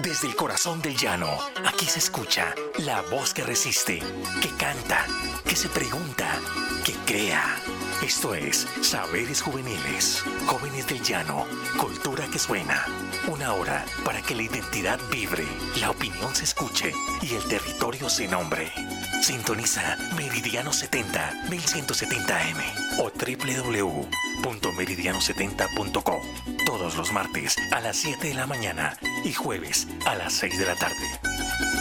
Desde el corazón del llano, aquí se escucha la voz que resiste, que canta, que se pregunta, que crea. Esto es Saberes Juveniles, Jóvenes del Llano, cultura que suena. Una hora para que la identidad vibre, la opinión se escuche y el territorio se nombre. Sintoniza Meridiano 70, 1170M o www.meridiano70.co. Todos los martes a las 7 de la mañana y jueves a las 6 de la tarde.